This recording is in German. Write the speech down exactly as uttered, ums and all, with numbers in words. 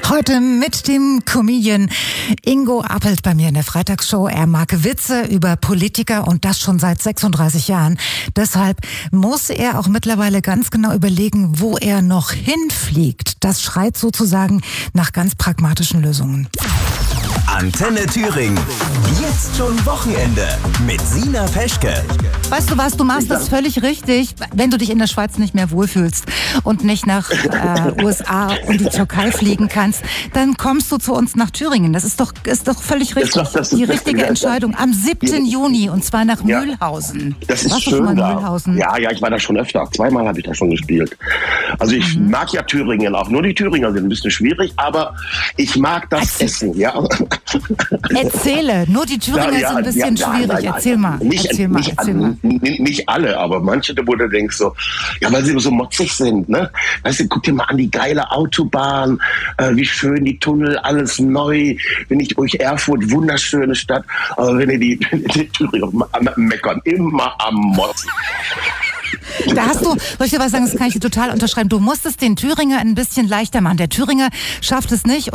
Heute mit dem Comedian Ingo Appelt bei mir in der Freitagsshow. Er mag Witze über Politiker und das schon seit sechsunddreißig Jahren. Deshalb muss er auch mittlerweile ganz genau überlegen, wo er noch hinfliegt. Das schreit sozusagen nach ganz pragmatischen Lösungen. Antenne Thüringen. Jetzt schon Wochenende mit Sina Peschke. Weißt du was, du machst das völlig richtig, wenn du dich in der Schweiz nicht mehr wohlfühlst und nicht nach äh, U S A und die Türkei fliegen kannst, dann kommst du zu uns nach Thüringen. Das ist doch, ist doch völlig richtig. Das das die richtige das Entscheidung. Am siebten Juni und zwar nach ja. Mühlhausen. Das ist Warst schön du schon mal in da. Mühlhausen? Ja, ja, ich war da schon öfter. Zweimal habe ich da schon gespielt. Also ich mhm. mag ja Thüringen auch. Nur die Thüringer sind ein bisschen schwierig, aber ich mag das Erzähl. Essen. Ja. Erzähle, nur die Thüringer ja, ja, sind ein bisschen ja, schwierig. Nein, nein, erzähl mal. Nicht, erzähl mal, nicht, erzähl mal. Nicht alle, aber manche, wo du denkst so, ja, weil sie so motzig sind, ne? Weißt du, guck dir mal an die geile Autobahn, äh, wie schön die Tunnel, alles neu. Wenn ich durch Erfurt, wunderschöne Stadt, aber wenn ihr die, die Thüringer meckern, immer am Motzen. Da hast du, soll ich dir was sagen, das kann ich dir total unterschreiben. Du musst es den Thüringer ein bisschen leichter machen. Der Thüringer schafft es nicht.